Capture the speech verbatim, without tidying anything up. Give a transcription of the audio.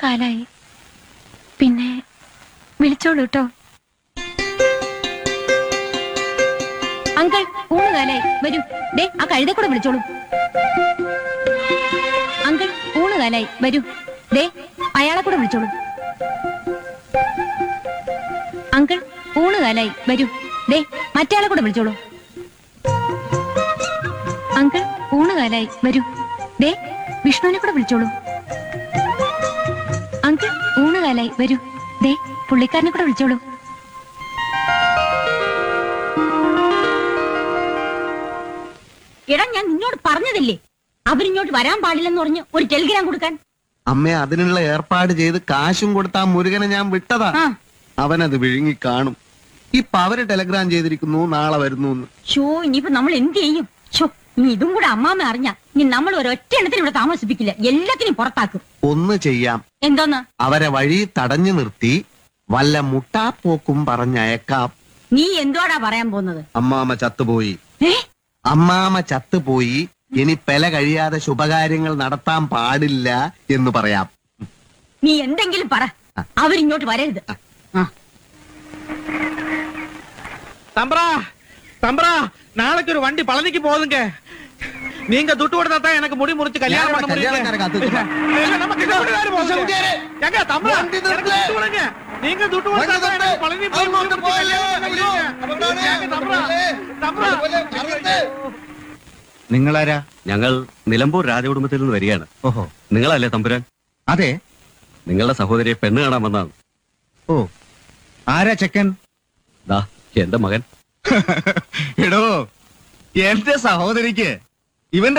കാലായി. പിന്നെ വിളിച്ചോളൂ കേട്ടോ. അങ്കിൾ ഊണ് കാലായി, വരൂ. ദേ ആ കഴുതെ കൂടെ വിളിച്ചോളൂ. അങ്കിൾ ഊണ് കാലായി, വരൂ. ദേ അയാളെ കൂടെ വിളിച്ചോളൂ. അങ്കിൾ ഊണ് കാലായി, വരൂ. ദേ മറ്റേയാളെ കൂടെ വിളിച്ചോളൂ. അങ്കിൾ ഊണ് കാലായി, വരൂ. ദേ വിഷ്ണുവിനെ കൂടെ വിളിച്ചോളൂ. അങ്കിൾ ഊണ് കാലായി, വരൂ. ദേ പുള്ളിക്കാരനെ കൂടെ വിളിച്ചോളൂ. എടാ ഞാൻ നിന്നോട് പറഞ്ഞതില്ലേ അവരിങ്ങോട്ട് വരാൻ പാടില്ലെന്ന് പറഞ്ഞ് ഒരു ടെലിഗ്രാം കൊടുക്കാൻ. അമ്മ അതിനുള്ള ഏർപ്പാട് ചെയ്ത് കാശും കൊടുത്ത ആ മുരുകനെ ഞാൻ വിട്ടതാ. ആ അവനത് വിഴുങ്ങി കാണും. ഇപ്പൊ അവര് ടെലഗ്രാം ചെയ്തിരിക്കുന്നു, നാളെ വരുന്നു. ഷോ ഇനിയിപ്പോ നമ്മൾ എന്ത് ചെയ്യും? ഷോ ഇനി ഇതും കൂടെ അമ്മാമ്മ അറിഞ്ഞ ഇനി നമ്മൾ ഒരൊറ്റ എണ്ണത്തിന് ഇവിടെ താമസിപ്പിക്കില്ല, എല്ലാത്തിനും പുറത്താക്കും. ഒന്ന് ചെയ്യാം. എന്തോന്ന്? അവരെ വഴി തടഞ്ഞു നിർത്തി വല്ല മുട്ടാപ്പോക്കും പറഞ്ഞയക്കാം. നീ എന്തോടാ പറയാൻ പോകുന്നത്? അമ്മാമ ചത്തുപോയി. ഏ അമ്മാമ ചത്തുപോയി, ഇനി പെല കഴിയാതെ ശുഭകാര്യങ്ങൾ നടത്താൻ പാടില്ല എന്ന് പറയാം. നീ എന്തെങ്കിലും പറ, അവരിങ്ങോട്ട് വരരുത്. ആ தம்பரா தம்பரா நாளைக்கு ஒரு வண்டி பழனிக்கு போகுதுங்க. நீங்க துட்டு கொடுத்தா தான் எனக்கு முடி முறிச்சு கல்யாணம் பண்ண முடியும். நம்ம கிட்ட ஒரு வேற போச்சு. எங்க தம்பரா எனக்கு துட்டு கொடுங்க. நீங்க துட்டு கொடுத்தா தான் எனக்கு பழனி போய் முடி கல்யாணம் பண்ண முடியும். எங்க தம்பரா தம்பரா നിങ്ങളാരാ? ഞങ്ങൾ നിലമ്പൂർ രാജകുടുംബത്തിൽ നിന്ന് വരികയാണ്. ഓഹോ, നിങ്ങളല്ലേ തമ്പുരാൻ? അതെ. നിങ്ങളുടെ സഹോദരിയെ പെണ്ണ് കാണാൻ വന്നതാണ്. ഓ, ആരാ ചെക്കൻ? ദാ എന്റെ മകൻ. എടോ, എന്റെ സഹോദരിക്ക് ഇവന്റെ